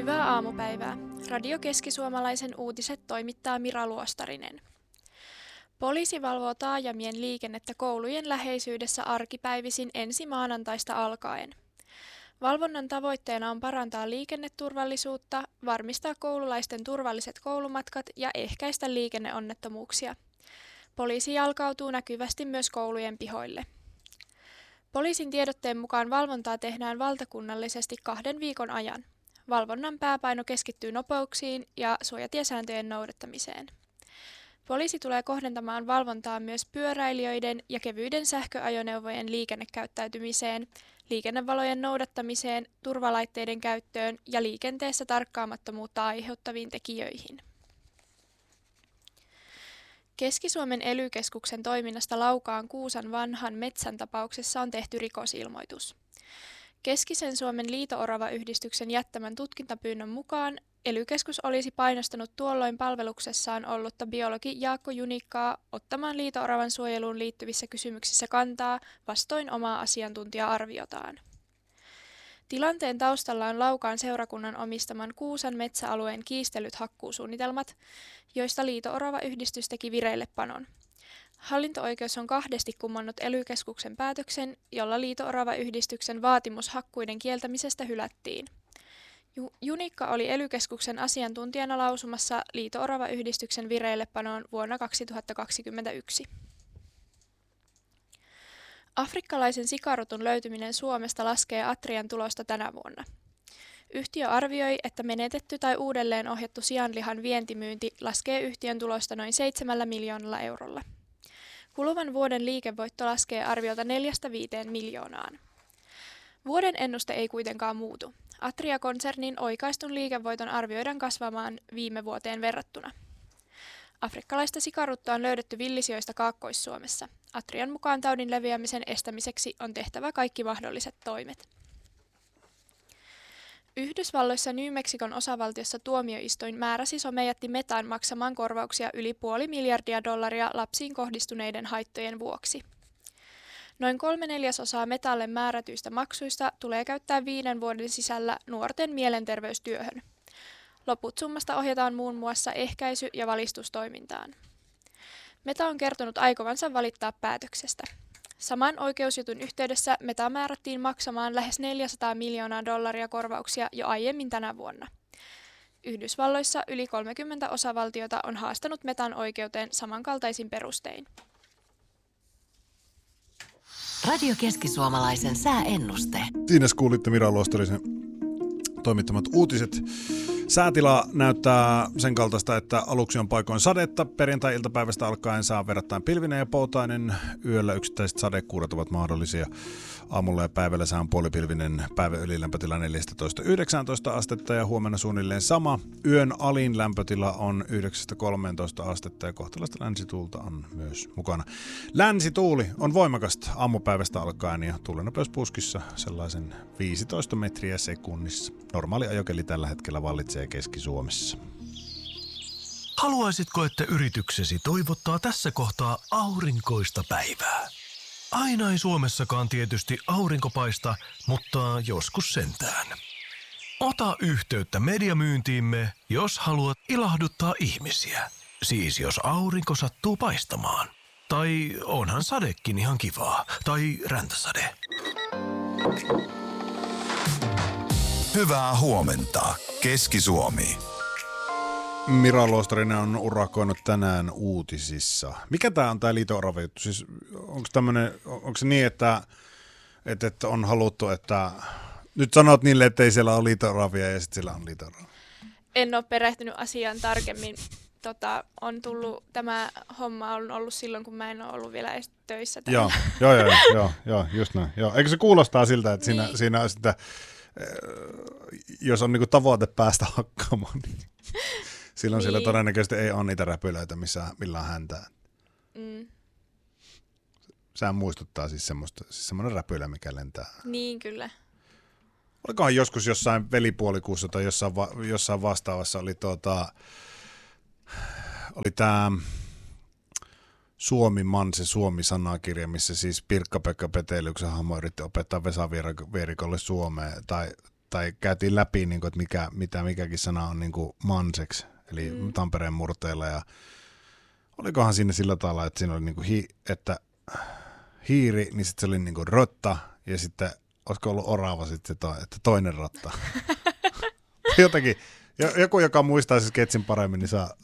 Hyvää aamupäivää. Radio Keski-Suomalaisen uutiset toimittaa Mira Luostarinen. Poliisi valvoo taajamien liikennettä koulujen läheisyydessä arkipäivisin ensi maanantaista alkaen. Valvonnan tavoitteena on parantaa liikenneturvallisuutta, varmistaa koululaisten turvalliset koulumatkat ja ehkäistä liikenneonnettomuuksia. Poliisi jalkautuu näkyvästi myös koulujen pihoille. Poliisin tiedotteen mukaan valvontaa tehdään valtakunnallisesti 2 viikon ajan. Valvonnan pääpaino keskittyy nopeuksiin ja suojatiesääntöjen noudattamiseen. Poliisi tulee kohdentamaan valvontaa myös pyöräilijöiden ja kevyiden sähköajoneuvojen liikennekäyttäytymiseen, liikennevalojen noudattamiseen, turvalaitteiden käyttöön ja liikenteessä tarkkaamattomuutta aiheuttaviin tekijöihin. Keski-Suomen ELY-keskuksen toiminnasta Laukaan Kuusan vanhan metsän tapauksessa on tehty rikosilmoitus. Keskisen Suomen Liito-Orava-yhdistyksen jättämän tutkintapyynnön mukaan ELY-keskus olisi painostanut tuolloin palveluksessaan ollutta biologi Jaakko Junikkaa ottamaan Liito-Oravan suojeluun liittyvissä kysymyksissä kantaa vastoin omaa asiantuntija-arviotaan. Tilanteen taustalla on Laukaan seurakunnan omistaman Kuusan metsäalueen kiistellyt hakkuusuunnitelmat, joista Liito-Orava-yhdistys teki vireillepanon. Hallinto-oikeus on 2 kumonnut ELY-keskuksen päätöksen, jolla Liito-Orava-yhdistyksen vaatimus hakkuiden kieltämisestä hylättiin. Junikka oli ELY-keskuksen asiantuntijana lausumassa Liito-Orava-yhdistyksen vireillepanoon vuonna 2021. Afrikkalaisen sikarutun löytyminen Suomesta laskee Atrian tulosta tänä vuonna. Yhtiö arvioi, että menetetty tai uudelleen ohjattu sianlihan vientimyynti laskee yhtiön tulosta noin 7 miljoonalla eurolla. Kuluvan vuoden liikevoitto laskee arviolta 4–5 miljoonaan. Vuoden ennuste ei kuitenkaan muutu. Atria-konsernin oikaistun liikevoiton arvioidaan kasvamaan viime vuoteen verrattuna. Afrikkalaista sikaruttoa on löydetty villisijoista Kaakkois-Suomessa. Atrian mukaan taudin leviämisen estämiseksi on tehtävä kaikki mahdolliset toimet. Yhdysvalloissa New Mexicon osavaltiossa tuomioistuin määräsi somejätti Metan maksamaan korvauksia yli $500 miljardia lapsiin kohdistuneiden haittojen vuoksi. Noin 3/4 Metalle määrätyistä maksuista tulee käyttää 5 vuoden sisällä nuorten mielenterveystyöhön. Loput summasta ohjataan muun muassa ehkäisy- ja valistustoimintaan. Meta on kertonut aikovansa valittaa päätöksestä. Saman oikeusjutun yhteydessä Meta määrättiin maksamaan lähes $400 miljoonaa korvauksia jo aiemmin tänä vuonna. Yhdysvalloissa yli 30 osavaltiota on haastanut Metan oikeuteen samankaltaisin perustein. Radio Keski-Suomalaisen sääennuste. Siinä kuulitte Mira Luostarisen toimittamat uutiset. Säätila näyttää sen kaltaista, että aluksi on paikoin sadetta. Perjantai-iltapäivästä alkaen saa verrattain pilvinen ja poutainen. Yöllä yksittäiset sadekuuret ovat mahdollisia. Aamulla ja päivällä sää on puolipilvinen. Päivän ylilämpötila 14–19 astetta ja huomenna suunnilleen sama. Yön alin lämpötila on 9–13 astetta ja kohtalaista länsituulta on myös mukana. Länsituuli on voimakasta aamupäivästä alkaen ja tuulenopeus puskissa sellaisen 15 metriä sekunnissa. Normaali ajokeli tällä hetkellä vallitsee Keski-Suomessa. Haluaisitko, että yrityksesi toivottaa tässä kohtaa aurinkoista päivää? Aina ei Suomessakaan tietysti aurinko paista, mutta joskus sentään. Ota yhteyttä mediamyyntiimme, jos haluat ilahduttaa ihmisiä. Siis jos aurinko sattuu paistamaan. Tai onhan sadekin ihan kivaa. Tai räntäsade. Hyvää huomenta, Keski-Suomi. Mira Luostarinen on urakoinut tänään uutisissa. Mikä tämä on tämä Liito-Orava juttu? Siis onko se niin, että on haluttu, että nyt sanot niille, että ei siellä ole Liito-Oravia ja sitten siellä on Liito-Orava? En ole perehtynyt asiaan tarkemmin. On tullut, tämä homma on ollut silloin, kun mä en ole ollut vielä edes töissä täällä. Joo, just näin. Joo. Eikö se kuulostaa siltä, että niin. siinä on sitä, jos on niinku tavoite päästä hakkaamaan, niin silloin niin. Siellä todennäköisesti ei ole niitä räpylöitä millään häntää. Sehän muistuttaa siis semmoinen räpylä, mikä lentää. Niin, kyllä. Olikohan joskus jossain velipuolikuussa tai jossain vastaavassa oli tämä Suomi-sanakirja, missä siis Pirkka-Pekka Peteliuksen hahmo yritti opettaa Vesa Vierikolle suomea tai tai käytiin läpi, niin kuin, että mitä mikäkin sana on niin kuin manseksi, eli Tampereen murteella. Ja olikohan siinä sillä tavalla, että siinä oli niin kuin että hiiri, niin sitten se oli niin kuin rotta, ja sitten olisiko ollut orava sitten että toinen rotta. Jotenkin, joku, joka muistaa se sketsin paremmin, niin saa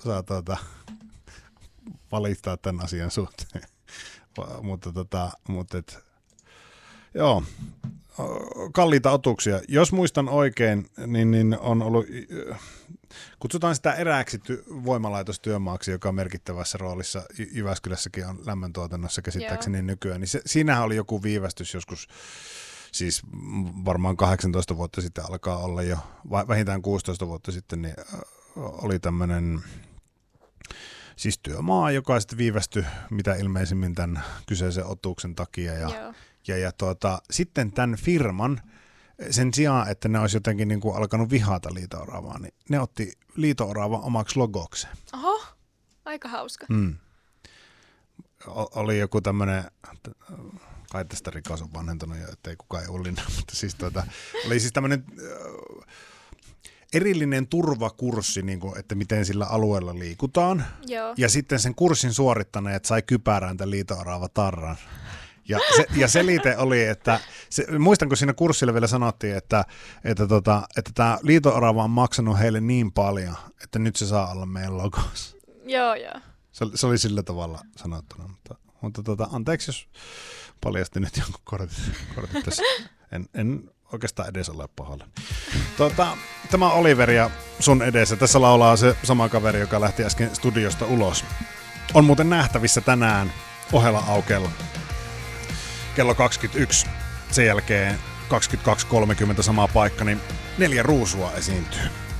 valittaa tämän asian suhteen. mutta joo, kalliita otuksia. Jos muistan oikein, niin on ollut, kutsutaan sitä erääksi voimalaitostyömaaksi, joka on merkittävässä roolissa. Jyväskylässäkin on lämmöntuotannossa käsittääkseni nykyään. Niin siinähän oli joku viivästys joskus, siis varmaan 18 vuotta sitten alkaa olla jo, vähintään 16 vuotta sitten, niin oli tämmöinen siis työmaa, joka sitten viivästyi mitä ilmeisimmin tämän kyseisen otuksen takia. Ja sitten tämän firman, sen sijaan, että ne olisi jotenkin niin kuin alkanut vihata liito-oravaa, niin ne otti liito-oravan omaksi logokseen. Oho, aika hauska. Oli joku tämmöinen, kai tästä rikos on vanhentunut jo, ettei kukaan ullina, mutta siis oli siis tämmöinen erillinen turvakurssi, niin kuin, että miten sillä alueella liikutaan. Joo. Ja sitten sen kurssin suorittaneet sai kypärään tämän liito-orava tarran. Ja selite oli, että muistanko siinä kurssilla vielä sanottiin, että tämä liito-orava on maksanut heille niin paljon, että nyt se saa olla meidän logossa. Joo. Se oli sillä tavalla sanottuna, mutta anteeksi, jos paljasti nyt jonkun kortit tässä. En oikeastaan edes ole pahoilla. Tämä on Oliver ja sun edessä. Tässä laulaa se sama kaveri, joka lähti äsken studiosta ulos. On muuten nähtävissä tänään Ohela Aukealla kello 21. Sen jälkeen 22.30 sama paikka, niin 4 ruusua esiintyy.